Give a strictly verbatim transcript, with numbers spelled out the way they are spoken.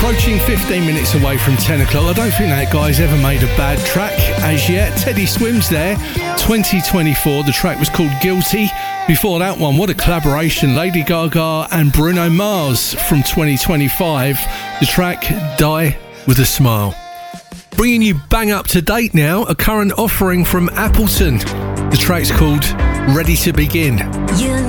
Approaching fifteen minutes away from ten o'clock. I don't think that guy's ever made a bad track as yet. Teddy Swims there, twenty twenty-four. The track was called Guilty. Before that one, what a collaboration. Lady Gaga and Bruno Mars from twenty twenty-five. The track Die With A Smile. Bringing you bang up to date now, a current offering from Appleton. The track's called Ready to Begin. You